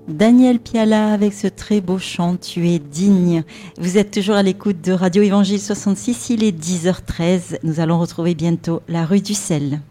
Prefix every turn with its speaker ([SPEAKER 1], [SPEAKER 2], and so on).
[SPEAKER 1] Daniel Piala avec ce très beau chant, Tu es digne. Vous êtes toujours à l'écoute de Radio Évangile 66, il est 10h13. Nous allons retrouver bientôt la rue du sel.